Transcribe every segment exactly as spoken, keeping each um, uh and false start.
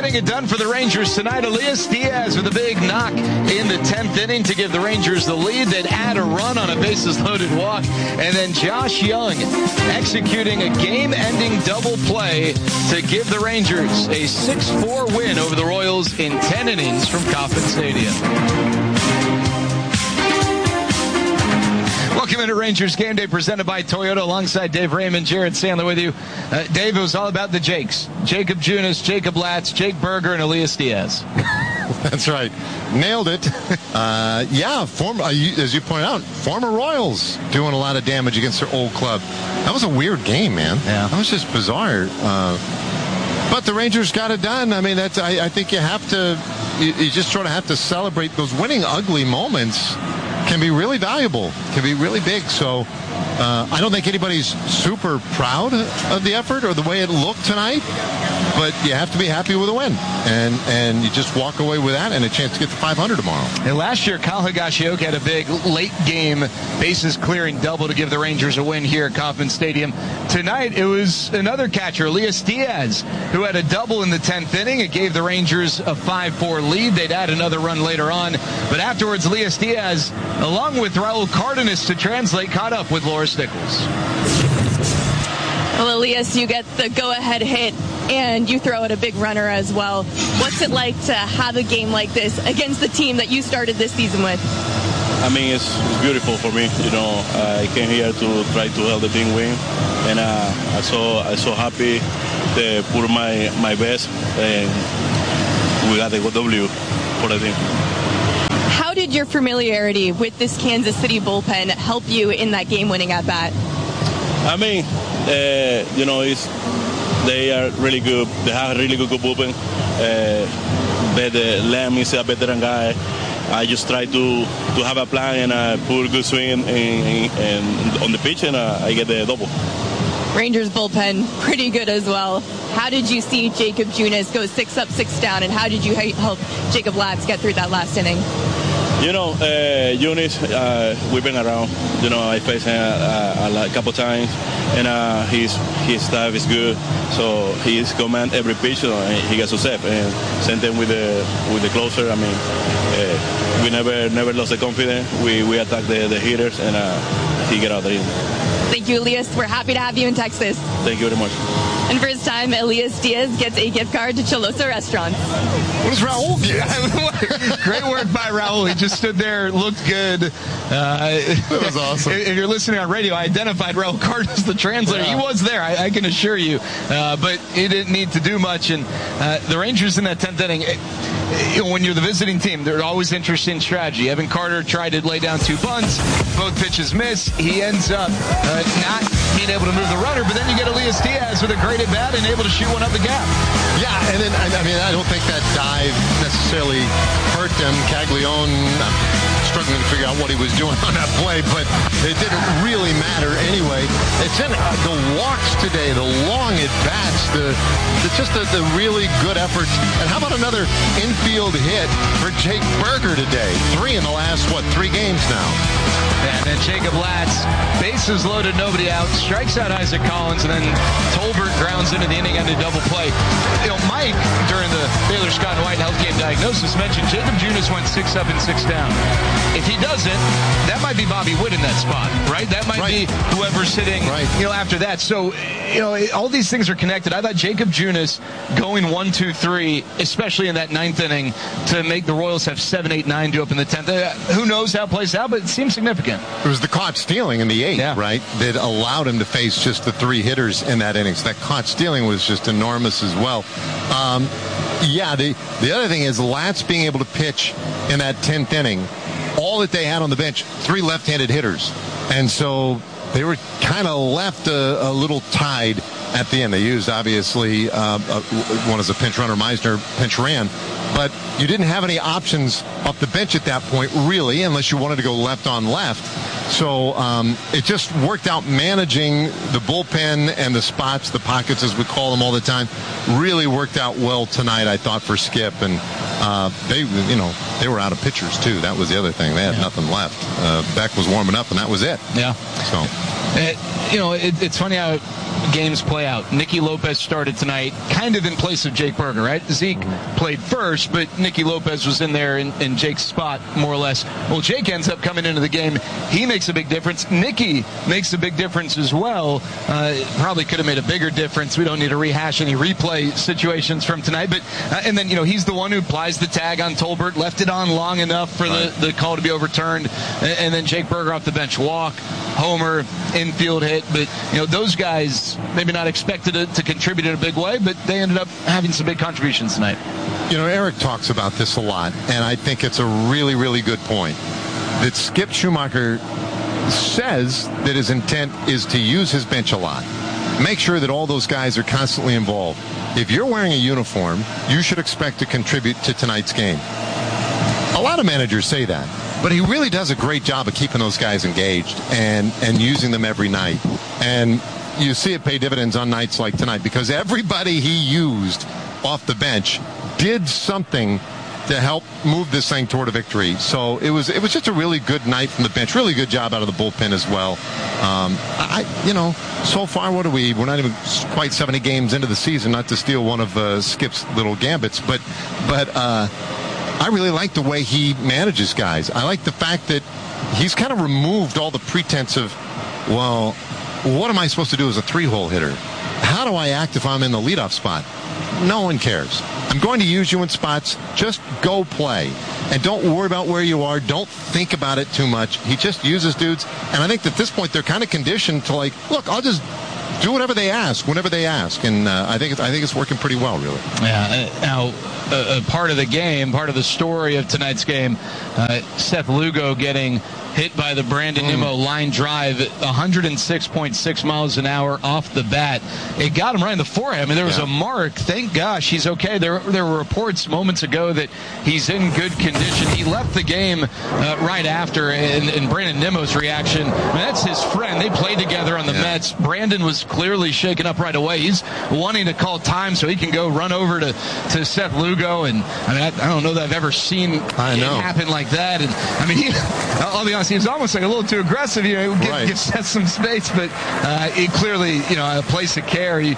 getting it done for the Rangers tonight. Elias Diaz with a big knock in the tenth inning to give the Rangers the lead. They'd add a run on a bases-loaded walk. And then Josh Young executing a game-ending double play to give the Rangers a six four win over the Royals in ten innings from Kauffman Stadium. Welcome into Rangers Game Day presented by Toyota alongside Dave Raymond, Jared Sandler with you. Uh, Dave, it was all about the Jakes. Jacob Junis, Jacob Latz, Jake Berger, and Elias Diaz. That's right. Nailed it. Uh, yeah, former, uh, you, as you pointed out, former Royals doing a lot of damage against their old club. That was a weird game, man. Yeah. That was just bizarre. Uh, but the Rangers got it done. I mean, that's. I, I think you have to, you, you just sort of have to celebrate those winning ugly moments. Can be really valuable, can be really big. So uh, I don't think anybody's super proud of the effort or the way it looked tonight, but you have to be happy with a win. And and you just walk away with that and a chance to get to five hundred tomorrow. And last year, Kyle Higashioka had a big late-game bases-clearing double to give the Rangers a win here at Kauffman Stadium. Tonight, it was another catcher, Elias Diaz, who had a double in the tenth inning. It gave the Rangers a five four lead. They'd add another run later on. But afterwards, Elias Diaz, along with Raul Cardenas to translate, caught up with Loris Nichols. Well, Elias, you get the go-ahead hit, and you throw out a big runner as well. What's it like to have a game like this against the team that you started this season with? I mean, it's, it's beautiful for me. You know, I came here to try to help the team win, and uh, I'm so I'm so happy to put my my best, and we got the W for the team. How did your familiarity with this Kansas City bullpen help you in that game-winning at-bat? I mean, uh, you know, it's, they are really good. They have a really good, good bullpen. Uh, but uh, Lem is a veteran guy. I just try to, to have a plan and uh, put a good swing in, in, in, on the pitch, and uh, I get the double. Rangers bullpen, pretty good as well. How did you see Jacob Junis go six up, six down, and how did you help Jacob Latz get through that last inning? You know, uh, Junis, uh, we've been around. You know, I faced him a, a, a couple times, and uh, his his staff is good. So he's command every pitch, so he gets upset. And same thing with the with the closer. I mean, uh, we never never lost the confidence. We we attack the, the hitters, and uh, he get out there. Thank you, Elias. We're happy to have you in Texas. Thank you very much. And for his time, Elias Diaz gets a gift card to Cholosa Restaurants. What does Raul get? Great work by Raul. He just stood there, looked good. Uh, that was awesome. If you're listening on radio, I identified Raul Cardenas, the translator. Yeah. He was there, I, I can assure you. Uh, but he didn't need to do much. And uh, the Rangers in that tenth inning, it, you know, when you're the visiting team, they're always interesting strategy. Evan Carter tried to lay down two bunts. Both pitches miss. He ends up uh, not being able to move the runner. But then you get Elias Diaz with a great at bat and able to shoot one up the gap. Yeah, and then, I mean, I don't think that dive necessarily hurt them. Caglione, I'm struggling to figure out what he was doing on that play, but it didn't really matter anyway. It's in uh, the walks today, the long at-bats, the, the just the, the really good efforts. And how about another infield hit for Jake Berger today? Three in the last, what, three games now? And then Jacob Latz, bases loaded, nobody out, strikes out Isaac Collins, and then Tolbert grounds into the inning-ended double play. You know, Mike, during the Baylor Scott and White health game diagnosis, mentioned Jacob Junis went six up and six down. If he doesn't, that might be Bobby Wood in that spot, right? That might right. be whoever's sitting, right. you know, after that. So, you know, all these things are connected. I thought Jacob Junis going one, two, three, especially in that ninth inning, to make the Royals have seven, eight, nine to open the tenth. Uh, who knows how it plays out, but it seems significant. It was the caught stealing in the eighth, yeah. right, that allowed him to face just the three hitters in that inning. So that caught stealing was just enormous as well. Um, yeah, the, the other thing is Latz being able to pitch in that tenth inning. All that they had on the bench, three left-handed hitters. And so they were kind of left a, a little tied at the end. They used, obviously, uh, uh, one as a pinch runner, Meisner pinch ran. But you didn't have any options off the bench at that point, really, unless you wanted to go left on left. So um, it just worked out managing the bullpen and the spots, the pockets, as we call them all the time, really worked out well tonight, I thought, for Skip. And uh, they, you know, they were out of pitchers, too. That was the other thing. They had yeah. nothing left. Uh, Beck was warming up, and that was it. Yeah. So, it, you know, it, it's funny how games play out. Nicky Lopez started tonight kind of in place of Jake Burger, right? Zeke played first, but Nicky Lopez was in there in, in Jake's spot, more or less. Well, Jake ends up coming into the game. He makes a big difference. Nicky makes a big difference as well. Uh, probably could have made a bigger difference. We don't need to rehash any replay situations from tonight. But uh, and then, you know, he's the one who applies the tag on Tolbert, left it on long enough for right. the, the call to be overturned. And, and then Jake Burger off the bench walk, homer, infield hit. But, you know, those guys maybe not expected to, to contribute in a big way, but they ended up having some big contributions tonight. You know, Eric talks about this a lot, and I think it's a really, really good point. That Skip Schumacher says that his intent is to use his bench a lot. Make sure that all those guys are constantly involved. If you're wearing a uniform, you should expect to contribute to tonight's game. A lot of managers say that, but he really does a great job of keeping those guys engaged and, and using them every night. And you see it pay dividends on nights like tonight because everybody he used off the bench did something to help move this thing toward a victory. So it was it was just a really good night from the bench. Really good job out of the bullpen as well. Um, I, you know, so far, what are we? We're not even quite seventy games into the season. Not to steal one of uh, Skip's little gambits, but but uh, I really like the way he manages guys. I like the fact that he's kind of removed all the pretense of, well, what am I supposed to do as a three-hole hitter? How do I act if I'm in the leadoff spot? No one cares. I'm going to use you in spots. Just go play. And don't worry about where you are. Don't think about it too much. He just uses dudes. And I think at this point, they're kind of conditioned to, like, look, I'll just do whatever they ask, whenever they ask. And uh, I think it's, I think it's working pretty well, really. Yeah. Uh, now, uh, part of the game, part of the story of tonight's game, uh, Seth Lugo getting hit by the Brandon Mm. Nimmo line drive at one hundred six point six miles an hour off the bat. It got him right in the forehead. I mean, there was Yeah. a mark. Thank gosh he's okay. There there were reports moments ago that he's in good condition. He left the game uh, right after, and, and Brandon Nimmo's reaction, I mean, that's his friend. They played together on the Yeah. Mets. Brandon was clearly shaken up right away. He's wanting to call time so he can go run over to, to Seth Lugo. And I mean, I, I don't know that I've ever seen I know. it happen like that. And I mean, he, I'll be honest, he was almost like a little too aggressive. You know, give, Right. give Seth some space, but uh, it clearly, you know, a place of care. He,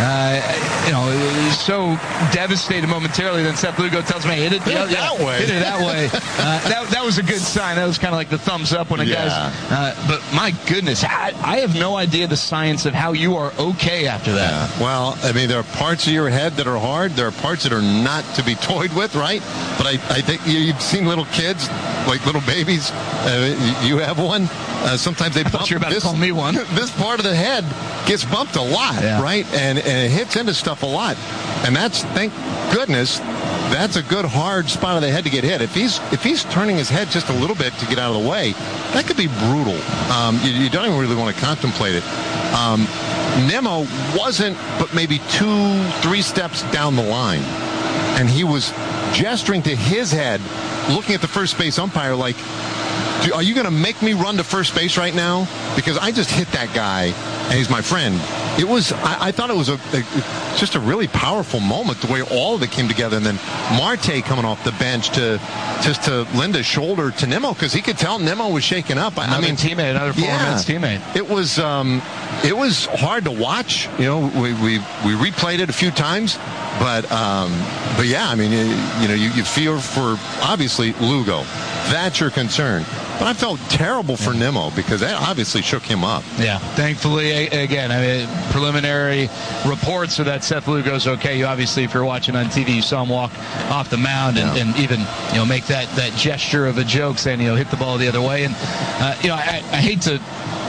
uh, you know, was so devastated momentarily. Then Seth Lugo tells me, hit it Hit it that way. Hit it that way. Uh, that, that was a good sign. That was kind of like the thumbs up when a Yeah. guy's. Uh, but my goodness, I, I have no idea the science of how you are okay after that. Yeah. Well, I mean, there are parts of your head that are hard. There are parts that are not to be toyed with, right? But I, I think you- you've seen little kids, like little babies. Uh, you have one. Uh, sometimes they I thought bump you were about this, to call me one. This part of the head gets bumped a lot, Yeah. right? And, and it hits into stuff a lot. And that's, thank goodness, that's a good hard spot of the head to get hit. If he's if he's turning his head just a little bit to get out of the way, that could be brutal. Um, you, you don't even really want to contemplate it. Um, Nimmo wasn't, but maybe two, three steps down the line, and he was gesturing to his head, looking at the first base umpire like, "Do- are you going to make me run to first base right now? Because I just hit that guy, and he's my friend." It was, I, I thought it was a, a just a really powerful moment, the way all of it came together. And then Marte coming off the bench to just to lend a shoulder to Nimmo, because he could tell Nimmo was shaking up. I, I Another mean, teammate, another former yeah, Mets teammate. It was um, it was hard to watch. You know, we we, we replayed it a few times, but um, but yeah, I mean, you, you know, you, you feel for obviously Lugo. That's your concern. But I felt terrible for Yeah. Nimmo because that obviously shook him up. Yeah, thankfully, a- again, I mean, preliminary reports are that Seth Lugo's okay. You obviously, if you're watching on T V, you saw him walk off the mound and, Yeah. and even, you know, make that, that gesture of a joke saying, you know, hit the ball the other way. And, uh, you know, I, I hate to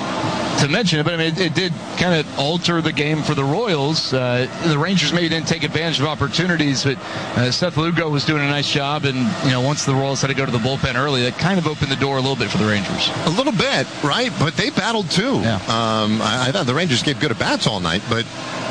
to mention it, but I mean, it, it did kind of alter the game for the Royals. Uh, the Rangers maybe didn't take advantage of opportunities, but uh, Seth Lugo was doing a nice job. And, you know, once the Royals had to go to the bullpen early, that kind of opened the door a little bit for the Rangers. A little bit, right? But they battled too. Yeah. Um, I, I thought the Rangers gave good at bats all night, but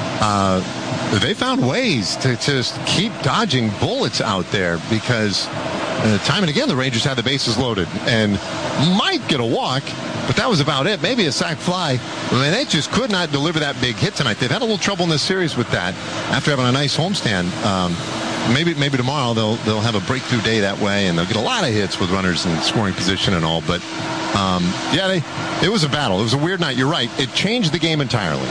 uh, they found ways to just keep dodging bullets out there because uh, time and again the Rangers had the bases loaded and might get a walk, but that was about it. Maybe a sac fly. I mean, they just could not deliver that big hit tonight. They've had a little trouble in this series with that after having a nice homestand. Um, maybe maybe tomorrow they'll they'll have a breakthrough day that way, and they'll get a lot of hits with runners in scoring position and all. But um, yeah, they, it was a battle. It was a weird night. You're right. It changed the game entirely.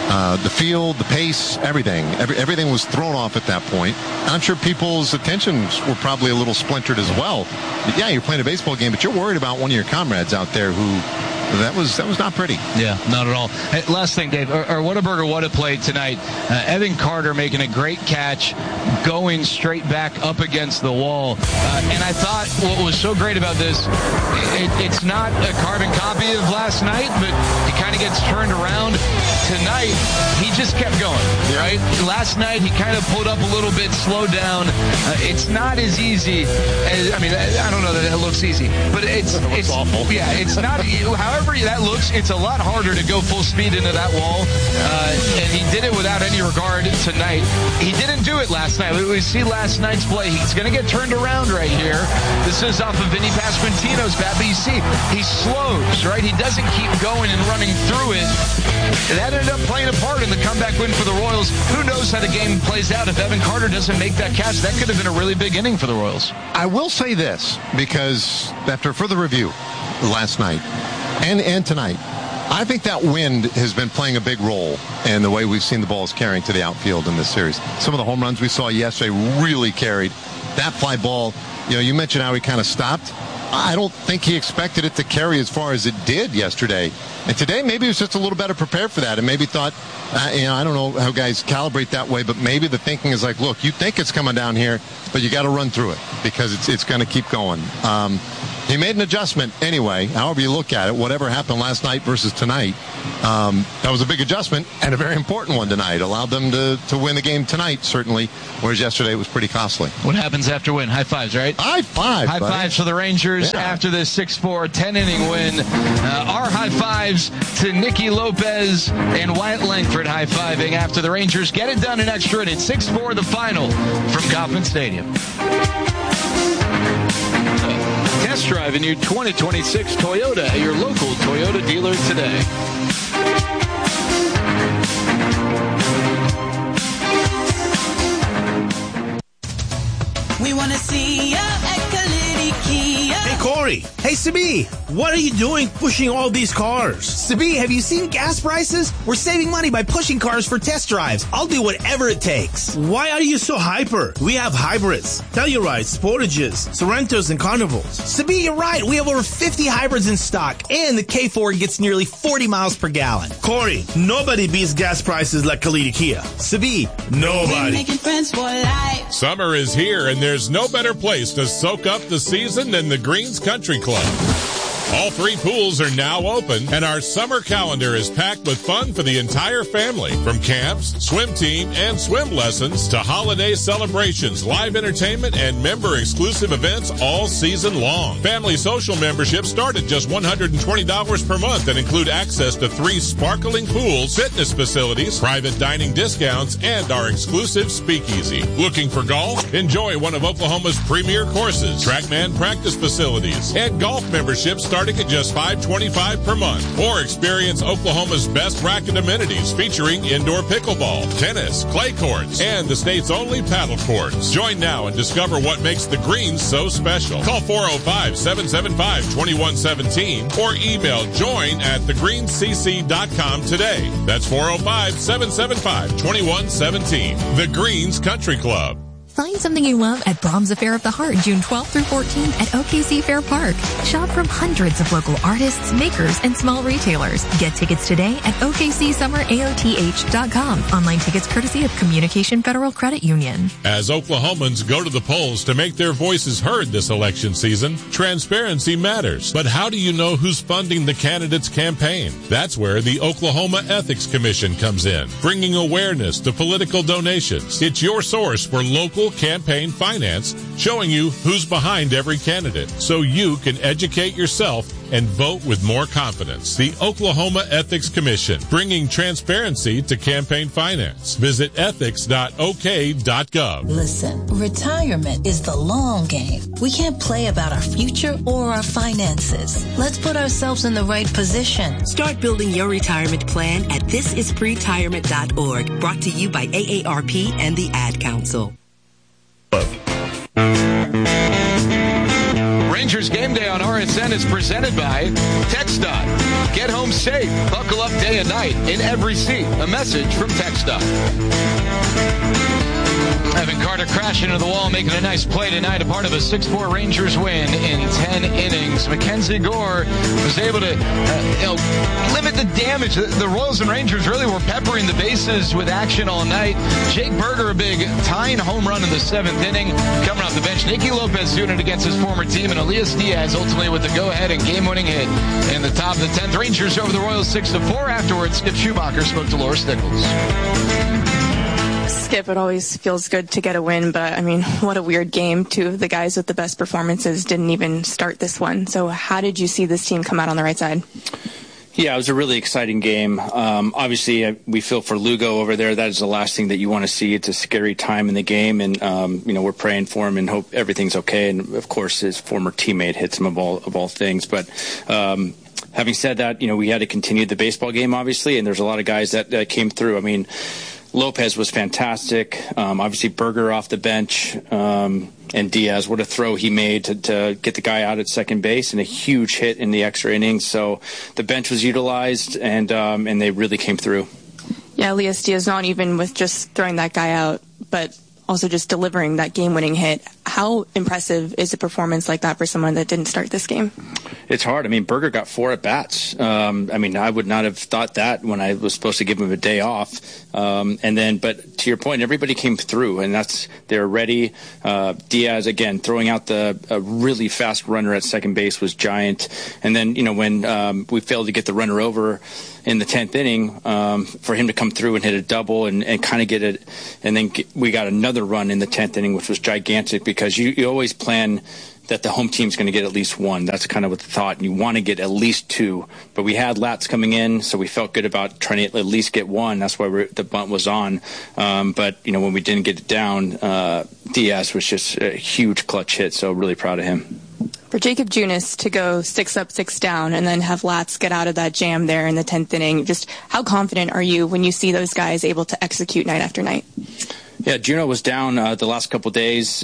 Uh, the field, the pace, everything. Every, everything was thrown off at that point. And I'm sure people's attentions were probably a little splintered as well. But yeah, you're playing a baseball game, but you're worried about one of your comrades out there who that was that was not pretty. Yeah, not at all. Hey, last thing, Dave, or, or Whataburger what a play tonight. Uh, Evan Carter making a great catch, going straight back up against the wall. Uh, and I thought what was so great about this, it, it's not a carbon copy of last night, but it kind of gets turned around. Tonight, he just kept going, right? Last night, he kind of pulled up a little bit, slowed down. Uh, it's not as easy as, I mean, I don't know that it looks easy, but it's, it it's awful. Yeah, it's not, however that looks, it's a lot harder to go full speed into that wall. Uh, and he did it without any regard tonight. He didn't do it last night. We see last night's play. He's going to get turned around right here. This is off of Vinny Pasquantino's bat, but you see, he slows, right? He doesn't keep going and running through it. That ended up playing a part in the comeback win for the Royals. Who knows how the game plays out if Evan Carter doesn't make that catch? That could have been a really big inning for the Royals. I will say this, because after further review last night and, and tonight, I think that wind has been playing a big role in the way we've seen the balls carrying to the outfield in this series. Some of the home runs we saw yesterday really carried. That fly ball, you know, you mentioned how he kind of stopped. I don't think he expected it to carry as far as it did yesterday. And today, maybe he was just a little better prepared for that and maybe thought, uh, you know, I don't know how guys calibrate that way, but maybe the thinking is like, look, you think it's coming down here, but you got to run through it because it's it's going to keep going. Um, he made an adjustment anyway, however you look at it, whatever happened last night versus tonight. Um, that was a big adjustment and a very important one tonight. Allowed them to, to win the game tonight, certainly, whereas yesterday it was pretty costly. What happens after win? High fives, right? High five, High buddy. fives for the Rangers yeah. after this six four, ten-inning win. Uh, our high fives to Nicky Lopez and Wyatt Langford high-fiving after the Rangers get it done in extra innings. six four the final from Kauffman Stadium. Test drive a new twenty twenty-six Toyota at your local Toyota dealer today. We want to see ya at Kalidi Kia. Hey, Corey. Hey, Sabi. What are you doing pushing all these cars? Sabi, have you seen gas prices? We're saving money by pushing cars for test drives. I'll do whatever it takes. Why are you so hyper? We have hybrids, Tellurides, Sportages, Sorrentos, and Carnivals. Sabi, you're right. We have over fifty hybrids in stock, and the K four gets nearly forty miles per gallon. Corey, nobody beats gas prices like Kalidi Kia. Sabi, nobody. Making friends for life. Summer is here, and there's no better place to soak up the season than the Greens Country Club. All three pools are now open, and our summer calendar is packed with fun for the entire family. From camps, swim team, and swim lessons to holiday celebrations, live entertainment, and member-exclusive events all season long. Family social memberships start at just one hundred twenty dollars per month and include access to three sparkling pools, fitness facilities, private dining discounts, and our exclusive speakeasy. Looking for golf? Enjoy one of Oklahoma's premier courses, TrackMan practice facilities, and golf memberships starting at just five dollars and twenty-five cents per month. Or experience Oklahoma's best racket amenities featuring indoor pickleball, tennis, clay courts, and the state's only paddle courts. Join now and discover what makes the Greens so special. Call four oh five, seven seven five, two one one seven or email join at the greens c c dot com today. That's four oh five, seven seven five, two one one seven. The Greens Country Club. Find something you love at Brahms Affair of the Heart, June twelfth through fourteenth at O K C Fair Park. Shop from hundreds of local artists, makers, and small retailers. Get tickets today at O K C summer A O T H dot com. Online tickets courtesy of Communication Federal Credit Union. As Oklahomans go to the polls to make their voices heard this election season, transparency matters. But how do you know who's funding the candidate's campaign? That's where the Oklahoma Ethics Commission comes in, bringing awareness to political donations. It's your source for local campaign finance, showing you who's behind every candidate so you can educate yourself and vote with more confidence. The Oklahoma Ethics Commission, bringing transparency to campaign finance. Visit ethics dot o k dot gov. Listen, retirement is the long game. We can't play about our future or our finances. Let's put ourselves in the right position. Start building your retirement plan at this is pretirement dot org. Brought to you by A A R P and the Ad Council. Rangers game day on R R S N is presented by TxDOT. Get home safe. Buckle up day and night in every seat. A message from TxDOT. Evan Carter crashing into the wall, making a nice play tonight, a part of a six four Rangers win in ten innings. Mackenzie Gore was able to uh, you know, limit the damage. The, the Royals and Rangers really were peppering the bases with action all night. Jake Berger, a big tying home run in the seventh inning. Coming off the bench, Nicky Lopez doing it against his former team, and Elias Diaz ultimately with the go-ahead and game-winning hit in the top of the tenth. Rangers over the Royals six to four. Afterwards, Skip Schumacher spoke to Laura Stickles. Skip, it always feels good to get a win, but I mean, what a weird game. Two of the guys with the best performances didn't even start this one. So how did you see this team come out on the right side? Yeah, it was a really exciting game. Um, obviously, uh, we feel for Lugo over there. That is the last thing that you want to see. It's a scary time in the game, and um, you know we're praying for him and hope everything's okay. And of course, his former teammate hits him of all of all things. But um, having said that, you know we had to continue the baseball game, obviously, and there's a lot of guys that, that came through. I mean, Lopez was fantastic. Um, obviously, Berger off the bench. Um, and Diaz, what a throw he made to, to get the guy out at second base, and a huge hit in the extra innings. So the bench was utilized, and um, and they really came through. Yeah, Elias Diaz, not even with just throwing that guy out, but also just delivering that game-winning hit. How impressive is a performance like that for someone that didn't start this game? It's hard. I mean, Berger got four at-bats. Um, I mean, I would not have thought that when I was supposed to give him a day off. Um, and then, but to your point, everybody came through, and that's they're ready. Uh, Diaz, again, throwing out the a really fast runner at second base was giant. And then, you know, when um, we failed to get the runner over in the tenth inning, um, for him to come through and hit a double and, and kind of get it, and then get, we got another run in the tenth inning, which was gigantic, because you, you always plan that the home team's going to get at least one. That's kind of what the thought. And you want to get at least two. But we had Latz coming in, so we felt good about trying to at least get one. That's why we're, the bunt was on. Um, but, you know, when we didn't get it down, uh, Diaz was just a huge clutch hit, so really proud of him. For Jacob Junis to go six up, six down, and then have Latz get out of that jam there in the tenth inning, just how confident are you when you see those guys able to execute night after night? Yeah, Juno was down uh, the last couple of days.